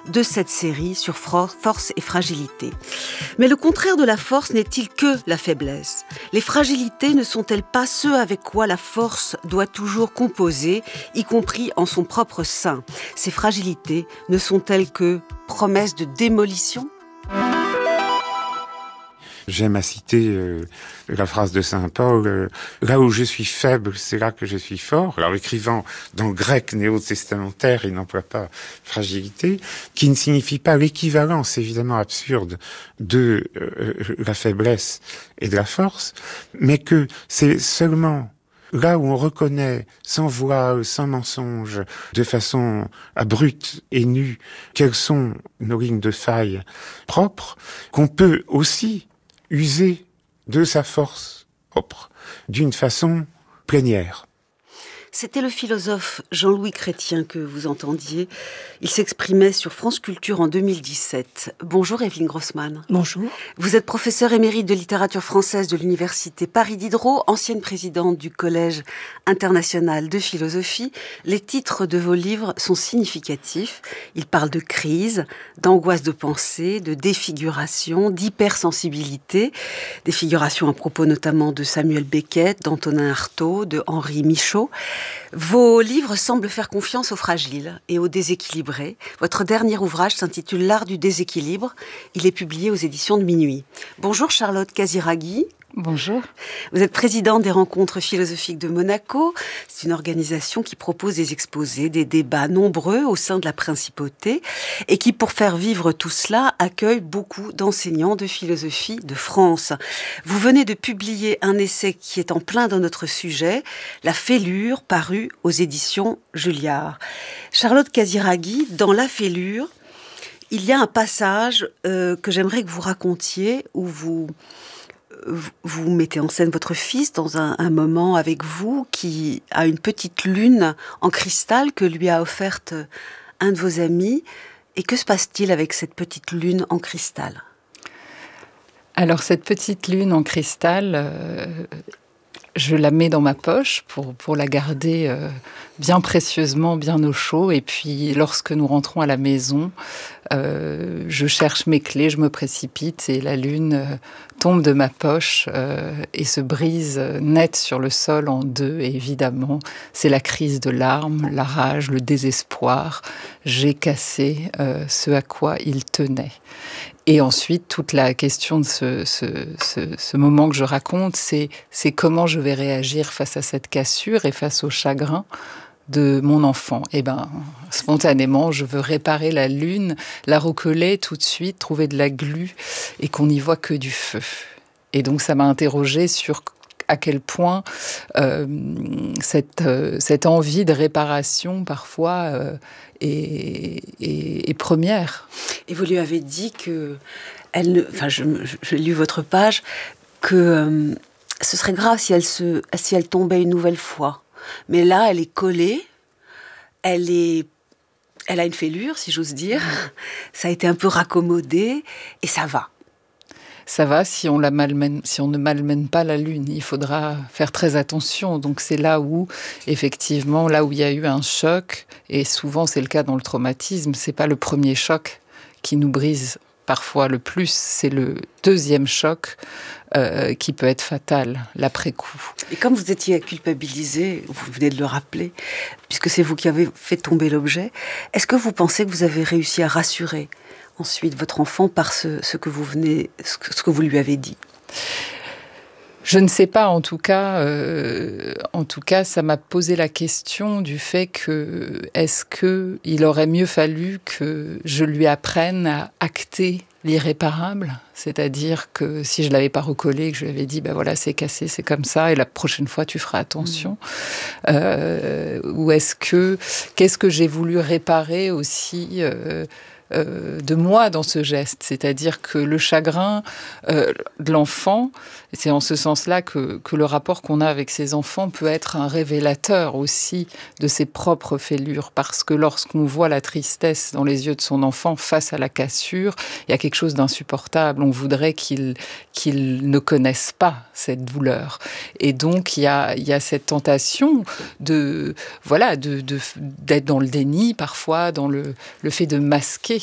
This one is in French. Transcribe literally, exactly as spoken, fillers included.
de cette série sur force et fragilité. Mais le contraire de la force n'est-il que la faiblesse ? Les fragilités ne sont-elles pas ce avec quoi la force doit toujours composer, y compris en son propre sein ? Ces fragilités ne sont-elles que promesses de démolition ? J'aime à citer euh, la phrase de saint Paul, euh, « Là où je suis faible, c'est là que je suis fort ». Alors écrivant dans le grec néo-testamentaire, il n'emploie pas fragilité, qui ne signifie pas l'équivalence évidemment absurde de euh, la faiblesse et de la force, mais que c'est seulement là où on reconnaît, sans voile, sans mensonge, de façon abrupte et nue, quelles sont nos lignes de faille propres, qu'on peut aussi user de sa force propre, d'une façon plénière. C'était le philosophe Jean-Louis Chrétien que vous entendiez. Il s'exprimait sur France Culture en deux mille dix-sept. Bonjour Evelyne Grossman. Bonjour. Vous êtes professeure émérite de littérature française de l'Université Paris Diderot, ancienne présidente du Collège international de philosophie. Les titres de vos livres sont significatifs. Ils parlent de crise, d'angoisse de pensée, de défiguration, d'hypersensibilité. Défiguration à propos notamment de Samuel Beckett, d'Antonin Artaud, de Henri Michaud. Vos livres semblent faire confiance aux fragiles et aux déséquilibrés. Votre dernier ouvrage s'intitule L'art du déséquilibre. Il est publié aux éditions de Minuit. Bonjour Charlotte Casiraghi. Bonjour. Vous êtes présidente des Rencontres philosophiques de Monaco. C'est une organisation qui propose des exposés, des débats nombreux au sein de la principauté et qui, pour faire vivre tout cela, accueille beaucoup d'enseignants de philosophie de France. Vous venez de publier un essai qui est en plein dans notre sujet, La Fêlure, paru aux éditions Julliard. Charlotte Casiraghi, dans La Fêlure, il y a un passage euh, que j'aimerais que vous racontiez où vous... Vous mettez en scène votre fils dans un, un moment avec vous qui a une petite lune en cristal que lui a offerte un de vos amis. Et que se passe-t-il avec cette petite lune en cristal ? Alors cette petite lune en cristal, euh, je la mets dans ma poche pour, pour la garder euh, bien précieusement, bien au chaud. Et puis lorsque nous rentrons à la maison, euh, je cherche mes clés, je me précipite et la lune euh, tombe de ma poche euh, et se brise net sur le sol en deux. Et évidemment, c'est la crise de larmes, la rage, le désespoir. J'ai cassé euh, ce à quoi il tenait. Et ensuite, toute la question de ce, ce, ce, ce moment que je raconte, c'est, c'est comment je vais réagir face à cette cassure et face au chagrin de mon enfant. Et ben, spontanément, je veux réparer la lune, la recoller tout de suite, trouver de la glu et qu'on n'y voit que du feu. Et donc, ça m'a interrogée sur à quel point euh, cette, euh, cette envie de réparation, parfois, euh, est, est, est première. Et vous lui avez dit que, elle ne, enfin, je, je, je lu votre page, que euh, ce serait grave si elle, se, si elle tombait une nouvelle fois. Mais là, elle est collée, elle est, elle a une fêlure, si j'ose dire. Ça a été un peu raccommodé et ça va. Ça va si on la malmène, si on ne malmène pas la lune. Il faudra faire très attention. Donc c'est là où, effectivement, là où il y a eu un choc, et souvent c'est le cas dans le traumatisme, c'est pas le premier choc qui nous brise parfois le plus, c'est le deuxième choc euh, qui peut être fatal, l'après-coup. Et comme vous étiez culpabilisé, vous venez de le rappeler, puisque c'est vous qui avez fait tomber l'objet, est-ce que vous pensez que vous avez réussi à rassurer ensuite votre enfant par ce, ce que vous venez, ce que, ce que vous lui avez dit ? Je ne sais pas, en tout cas, euh, en tout cas, ça m'a posé la question du fait que est-ce que il aurait mieux fallu que je lui apprenne à acter l'irréparable, c'est-à-dire que si je l'avais pas recollé, que je lui avais dit, ben voilà, c'est cassé, c'est comme ça, et la prochaine fois tu feras attention. Mmh. Euh, ou est-ce que qu'est-ce que j'ai voulu réparer aussi euh, euh, de moi dans ce geste, c'est-à-dire que le chagrin euh, de l'enfant, c'est en ce sens-là que, que le rapport qu'on a avec ses enfants peut être un révélateur aussi de ses propres fêlures, parce que lorsqu'on voit la tristesse dans les yeux de son enfant face à la cassure, il y a quelque chose d'insupportable. On voudrait qu'il, qu'il ne connaisse pas cette douleur. Et donc, il y a, il y a cette tentation de, voilà, de, de, d'être dans le déni, parfois, dans le, le fait de masquer